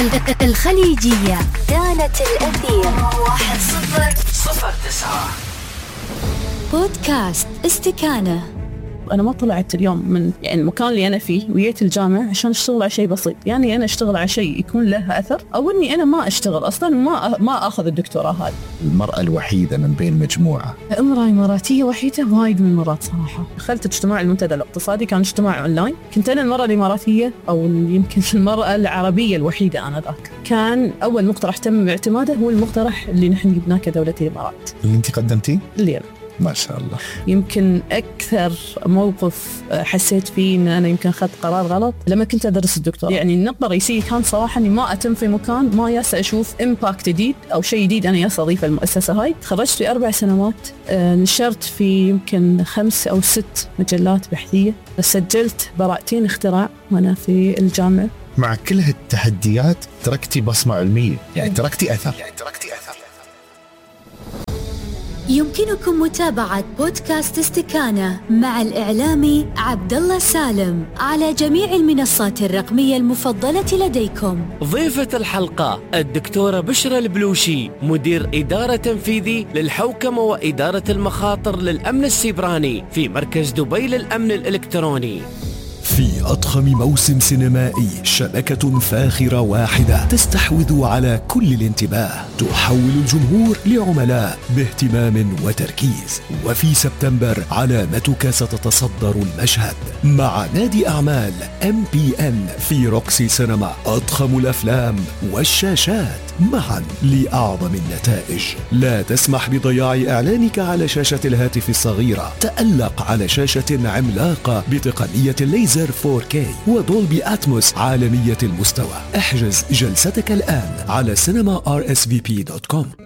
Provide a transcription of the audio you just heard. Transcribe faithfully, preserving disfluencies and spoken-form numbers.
الخليجية كانت الأثير واحد صفر صفر تسعة. بودكاست استكانة. أنا ما طلعت اليوم من يعني المكان اللي أنا فيه وجيت الجامعة عشان أشتغل على شيء بسيط، يعني أنا أشتغل على شيء يكون له أثر، أو إني أنا ما أشتغل أصلاً ما ما أخذ الدكتوراه هذه. المرأة الوحيدة من بين مجموعة. امرأة إماراتية وحيدة وايد من المرات صراحة. دخلت اجتماع المنتدى الاقتصادي، كان اجتماع أونلاين، كنت أنا المرأة الإماراتية أو يمكن المرأة العربية الوحيدة أنا ذاك. كان أول مقترح تم اعتماده هو المقترح اللي نحن جبناه كدولة الإمارات. اللي أنت قدمتيه؟ اللي أنا. ما شاء الله. يمكن أكثر موقف حسيت فيه إن أنا يمكن أخذت قرار غلط لما كنت أدرس الدكتوراه. يعني النقطة الرئيسية كان صراحة إني ما أتم في مكان ما ياس أشوف إمباكت جديد أو شيء جديد أنا ياس أضيف المؤسسة هاي. تخرجت في أربع سنوات، نشرت في يمكن خمس أو ست مجلات بحثية، سجلت براءتين اختراع وأنا في الجامعة. مع كل هالتحديات تركتي بصمة علمية، يعني تركتي أثر. يعني تركتي أثر. يمكنكم متابعة بودكاست استكانة مع الإعلامي عبد الله سالم على جميع المنصات الرقمية المفضلة لديكم. ضيفة الحلقة الدكتورة بشرى البلوشي، مدير إدارة تنفيذي للحوكمة وإدارة المخاطر للأمن السيبراني في مركز دبي للأمن الإلكتروني. في أضخم موسم سينمائي، شبكة فاخرة واحدة تستحوذ على كل الانتباه، تحول الجمهور لعملاء باهتمام وتركيز. وفي سبتمبر علامتك ستتصدر المشهد مع نادي أعمال إم بي إن في روكسي سينما. أضخم الأفلام والشاشات معا لأعظم النتائج. لا تسمح بضياع إعلانك على شاشة الهاتف الصغيرة، تألق على شاشة عملاقة بتقنية الليزر فور كي ودولبي أتموس عالمية المستوى. احجز جلستك الآن على سينما آر إس في بي دوت كوم.